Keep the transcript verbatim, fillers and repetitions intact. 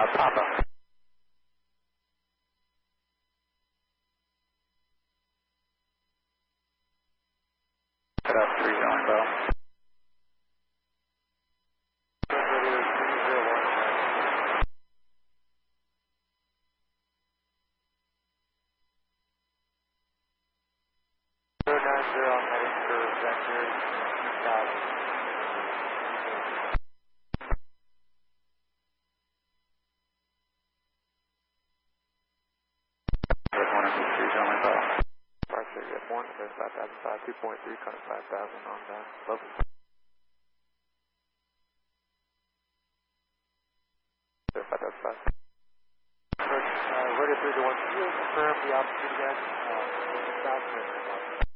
Papa. Set up three zone bell. nine zero, I'm heading for vector two thousand. one and three zone bell. Park three, get one, there's five thousand five, two point three, five thousand on that. Lovely.